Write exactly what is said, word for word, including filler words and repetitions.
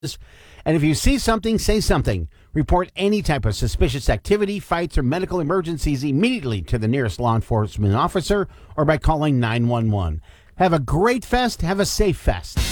And if you see something, say something. Report any type of suspicious activity, fights, or medical emergencies immediately to the nearest law enforcement officer or by calling nine one one. Have a great fest. Have a safe fest.